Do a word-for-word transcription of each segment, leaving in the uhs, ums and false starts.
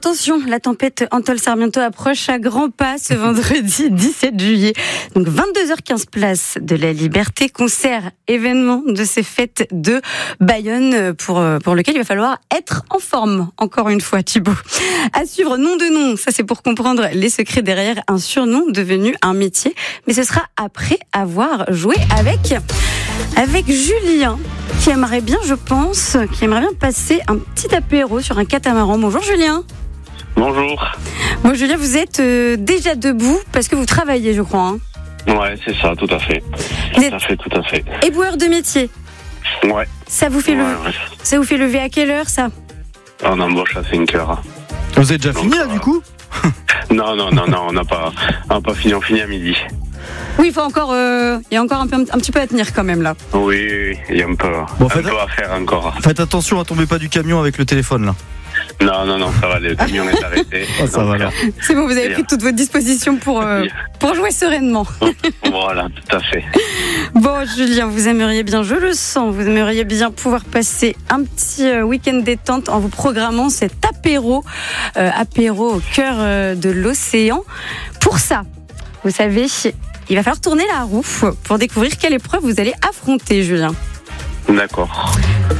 attention, la tempête Antol Sarmiento approche à grands pas ce vendredi dix-sept juillet. Donc vingt-deux heures quinze, place de la Liberté, concert, événement de ces fêtes de Bayonne pour, pour lequel il va falloir être en forme, encore une fois Thibaut. À suivre, nom de nom, ça c'est pour comprendre les secrets derrière un surnom devenu un métier, mais ce sera après avoir joué avec, avec Julien, qui aimerait bien, je pense, qui aimerait bien passer un petit apéro sur un catamaran. Bonjour Julien. Bonjour. Bon Julien, vous êtes euh, déjà debout parce que vous travaillez, je crois. Hein. Ouais, c'est ça, tout à fait. Tout Vous à fait, tout à fait. Éboueur de métier. Ouais. Ça vous fait ouais, le... ouais. ça vous fait lever à quelle heure ça? On embauche à cinq heures. Vous avez déjà Donc, fini là euh... du coup? Non, non, non, non, on n'a pas, on n'a pas fini, on finit à midi. Oui, il faut encore, euh, il y a encore un, peu, un petit peu à tenir quand même là. Oui, oui, il y a un peu, Bon, un faites... peu à faire encore. Faites attention à tomber pas du camion avec le téléphone là. Non, non, non, ça va, le camion est arrêté. Oh, ça va, là. C'est bon, vous avez pris toutes vos dispositions pour, euh, pour jouer sereinement. Voilà, tout à fait. Bon, Julien, vous aimeriez bien, je le sens, vous aimeriez bien pouvoir passer un petit euh, week-end détente en vous programmant cet apéro, euh, apéro au cœur euh, de l'océan. Pour ça, vous savez, il va falloir tourner la roue pour découvrir quelle épreuve vous allez affronter, Julien. D'accord.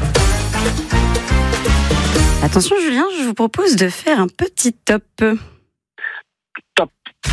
Attention, Julien, je vous propose de faire un petit top. Top.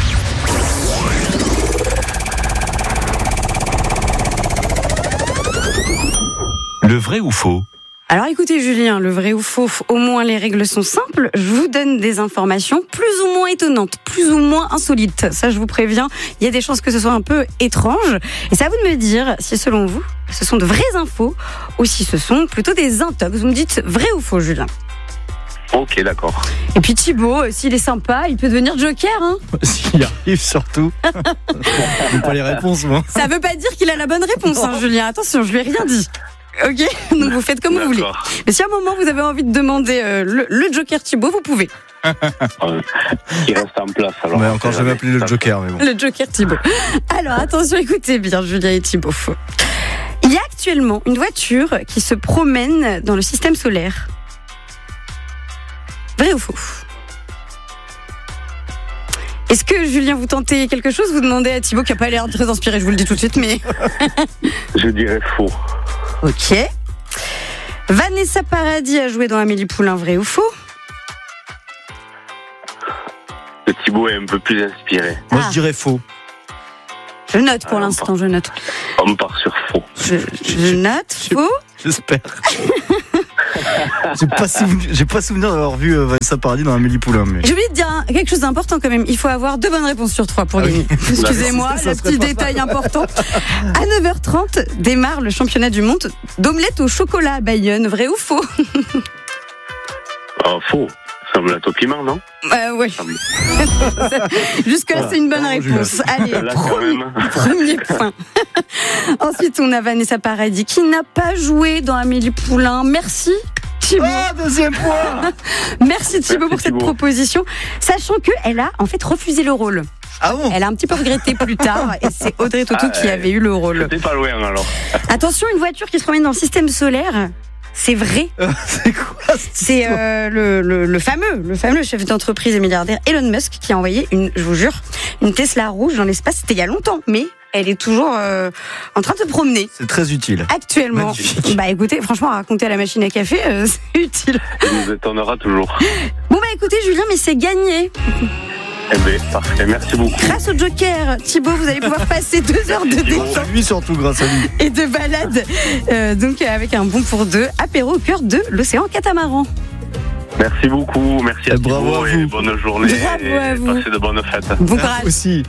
Le vrai ou faux? Alors écoutez Julien, le vrai ou faux, au moins les règles sont simples. Je vous donne des informations plus ou moins étonnantes, plus ou moins insolites. Ça je vous préviens, il y a des chances que ce soit un peu étrange. Et c'est à vous de me dire si selon vous, ce sont de vraies infos ou si ce sont plutôt des intox. Vous me dites vrai ou faux Julien? Ok, d'accord. Et puis Thibaut, s'il est sympa, il peut devenir joker. Hein. S'il arrive surtout. Je n'ai pas les réponses moi. Ça veut pas dire qu'il a la bonne réponse hein, Julien, attention, je lui ai rien dit. Ok, donc vous faites comme vous voulez. Mais si à un moment vous avez envie de demander euh, le, le joker Thibaut, vous pouvez. Il reste en place alors. Mais encore jamais appelé le joker mais bon. Le joker Thibaut. Alors attention, écoutez bien Julien et Thibaut. Il y a actuellement une voiture qui se promène dans le système solaire. Vrai ou faux? Est-ce que Julien vous tentez quelque chose? Vous demandez à Thibaut qui n'a pas l'air très inspiré, je vous le dis tout de suite, mais... Je dirais faux. Ok. Vanessa Paradis a joué dans Amélie Poulain, vrai ou faux? Le Thibaut est un peu plus inspiré. Moi Ah. je dirais faux. Je note pour Ah, l'instant, part. je note. On part sur faux. Je, je note, faux. J'espère. J'ai pas souvenir, j'ai pas souvenir d'avoir vu euh, Vanessa Paradis dans Amélie Poulain. Mais... J'ai oublié de dire hein, quelque chose d'important quand même. Il faut avoir deux bonnes réponses sur trois pour Ah gagner. oui. Excusez-moi, Ça, ça le serait petit pas détail important. À neuf heures trente démarre le championnat du monde d'omelette au chocolat à Bayonne. Vrai ou faux? Ah, faux. Ça me l'a au piment, non? euh, Ouais. Jusque-là, c'est une bonne Bravo, réponse. Allez, Là, quand premier, même. premier point. Ensuite, on a Vanessa Paradis qui n'a pas joué dans Amélie Poulain. Merci. Thibaut. Ah, deuxième point. Merci Thibaut Merci pour cette Thibaut. proposition. Sachant qu'elle a en fait refusé le rôle. Ah bon? Elle a un petit peu regretté plus tard et c'est Audrey Tautou Ah, qui ouais. avait eu le rôle. T'es pas loin alors. Attention, une voiture qui se promène dans le système solaire, c'est vrai. Euh, c'est quoi cette C'est histoire euh, le, le, le fameux, le fameux chef d'entreprise et milliardaire Elon Musk qui a envoyé une, je vous jure, une Tesla rouge dans l'espace. C'était il y a longtemps, mais elle est toujours euh, en train de se promener. C'est très utile. Actuellement. Magnifique. Bah écoutez, franchement, raconter à la machine à café, euh, c'est utile. Il nous étonnera toujours. Bon bah écoutez, Julien, mais c'est gagné. Eh bien, parfait. Merci beaucoup. Grâce au Joker, Thibaut, vous allez pouvoir passer deux heures de détente Lui surtout grâce à lui. et de balade, euh, donc avec un bon pour deux, apéro au cœur de l'océan catamaran. Merci beaucoup. Merci à Et bravo Thibaut à et vous. bonne journée. Bravo et à vous. Passez de bonnes fêtes. Bon courage. Aussi.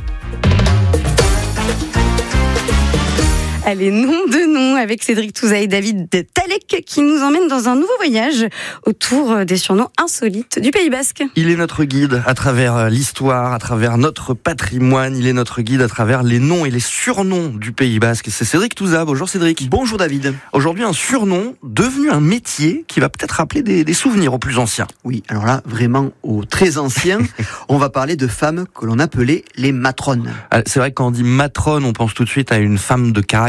Allez, nom de nom avec Cédric Touza et David Talek qui nous emmène dans un nouveau voyage autour des surnoms insolites du Pays Basque. Il est notre guide à travers l'histoire, à travers notre patrimoine. Il est notre guide à travers les noms et les surnoms du Pays Basque. C'est Cédric Touza. Bonjour Cédric. Bonjour David. Aujourd'hui, un surnom devenu un métier qui va peut-être rappeler des, des souvenirs aux plus anciens. Oui, alors là, vraiment aux très anciens, on va parler de femmes que l'on appelait les matrones. C'est vrai que quand on dit matrone, on pense tout de suite à une femme de caractère.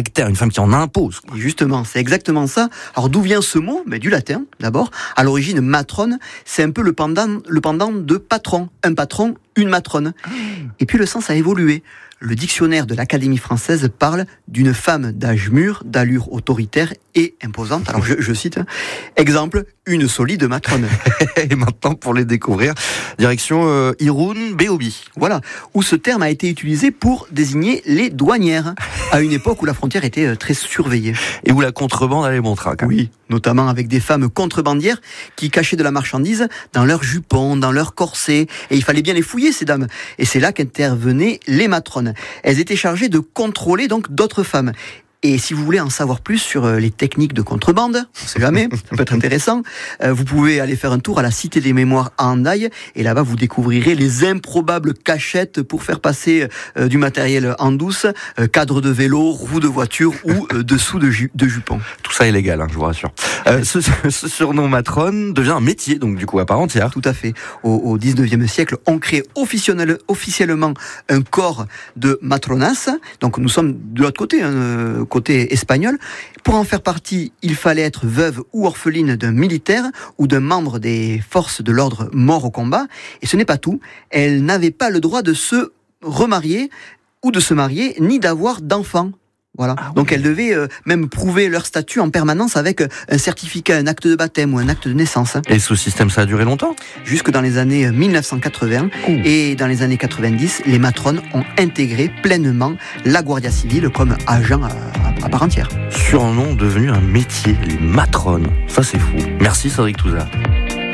caractère, une femme qui en impose. Et justement, c'est exactement ça. Alors d'où vient ce mot? Ben, du latin, d'abord. À l'origine, matrone, c'est un peu le pendant, le pendant de patron. Un patron, une matrone. Et puis le sens a évolué. Le dictionnaire de l'Académie française parle d'une femme d'âge mûr, d'allure autoritaire et imposante. Alors je, je cite, hein, exemple, une solide matrone. Et maintenant, pour les découvrir, direction euh, Irun Beobi. Voilà, où ce terme a été utilisé pour désigner les douanières, à une époque où la frontière était euh, très surveillée. Et où la contrebande allait bon trac. Oui, notamment avec des femmes contrebandières qui cachaient de la marchandise dans leurs jupons, dans leurs corsets, et il fallait bien les fouiller, ces dames. Et c'est là qu'intervenaient les matrones. Elles étaient chargées de contrôler donc d'autres femmes. Et si vous voulez en savoir plus sur les techniques de contrebande, on sait jamais, ça peut être intéressant, vous pouvez aller faire un tour à la Cité des Mémoires à Hendaye, et là-bas vous découvrirez les improbables cachettes pour faire passer euh, du matériel en douce, euh, cadre de vélo, roue de voiture ou euh, dessous de, ju- de jupons. Tout ça est légal, hein, je vous rassure. Euh, ce, ce surnom matrone devient un métier, donc du coup à part entière. Tout à fait. Au, au dix-neuvième siècle, on crée officiel, officiellement un corps de matronas, donc nous sommes de l'autre côté, hein, côté espagnol. Pour en faire partie, il fallait être veuve ou orpheline d'un militaire ou d'un membre des forces de l'ordre mort au combat. Et ce n'est pas tout. Elle n'avait pas le droit de se remarier ou de se marier, ni d'avoir d'enfants. Voilà. Ah oui. Donc elles devaient euh, même prouver leur statut en permanence avec un certificat, un acte de baptême ou un acte de naissance. Et ce système, ça a duré longtemps ? Jusque dans les années mille neuf cent quatre-vingts. Ouh. Et dans les années quatre-vingt-dix, les matrones ont intégré pleinement la Guardia Civile comme agent à, à, à part entière. Surnom devenu un métier, les matrones. Ça c'est fou. Merci Cédric Touza.